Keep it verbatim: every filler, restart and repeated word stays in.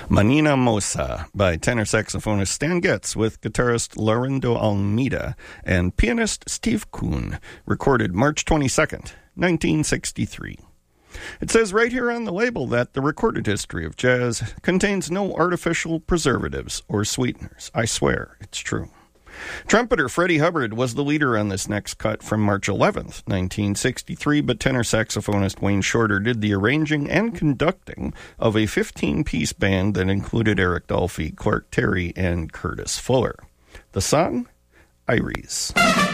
Manina Mosa by tenor saxophonist Stan Getz with guitarist Laurindo Almeida and pianist Steve Kuhn, recorded March twenty-second, nineteen sixty-three. It says right here on the label that the recorded history of jazz contains no artificial preservatives or sweeteners. I swear, it's true. Trumpeter Freddie Hubbard was the leader on this next cut from March eleventh, nineteen sixty-three, but tenor saxophonist Wayne Shorter did the arranging and conducting of a fifteen-piece band that included Eric Dolphy, Clark Terry, and Curtis Fuller. The song, Iris.